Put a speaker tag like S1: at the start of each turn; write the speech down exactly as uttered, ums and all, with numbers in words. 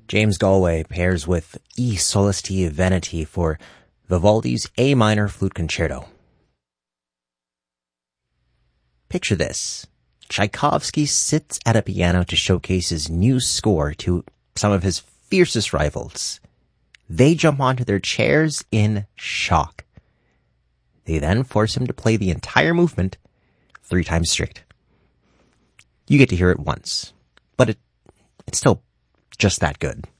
S1: James Galway pairs with E Solesti Veneti for Vivaldi's A minor flute concerto. Picture this. Tchaikovsky sits at a piano to showcase his new score to some of his fiercest rivals. They jump onto their chairs in shock. They then force him to play the entire movement three times straight. You get to hear it once, but it, it's still just that good.